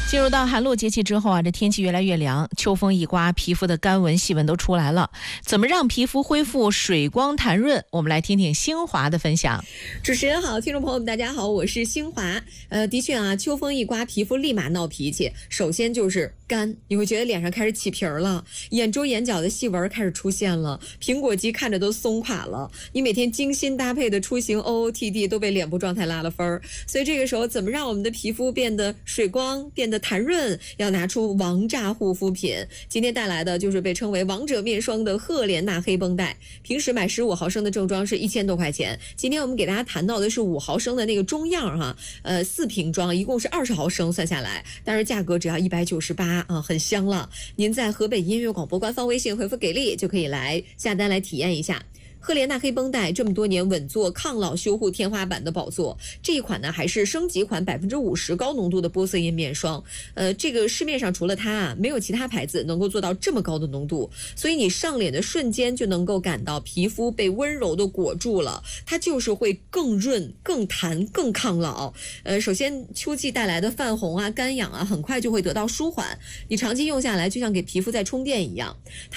进入到寒露节气之后啊，这天气越来越凉，秋风一刮，皮肤的干纹细纹都出来了。怎么让皮肤恢复水光弹润？我们来听听星华的分享。 主持人好，听众朋友们大家好，我是星华。的确啊，秋风一刮，皮肤立马闹脾气。首先就是干，你会觉得脸上开始起皮了，眼周眼角的细纹开始出现了，苹果肌看着都松垮了。你每天精心搭配的出行 OOTD 都被脸部状态拉了分儿。所以这个时候怎么让我们的皮肤变得水光，变得弹润，要拿出王炸护肤品。今天带来的就是被称为王者面霜的赫莲娜黑绷带。平时买15毫升的正装是1000多块钱，今天我们给大家谈到的是5毫升的那个中样哈，4瓶装一共是20毫升算下来，但是价格只要198啊，很香了。您在河北音乐广播官方微信回复给力就可以来下单来体验一下。赫莲娜黑绷带这么多年稳坐抗老修护天花板的宝座，这一款呢还是升级款50%高浓度的玻色因面霜。这个市面上除了它啊，没有其他牌子能够做到这么高的浓度，所以你上脸的瞬间就能够感到皮肤被温柔的裹住了，它就是会更润、更弹、更抗老。首先秋季带来的泛红啊、干痒啊，很快就会得到舒缓。你长期用下来，就像给皮肤在充电一样。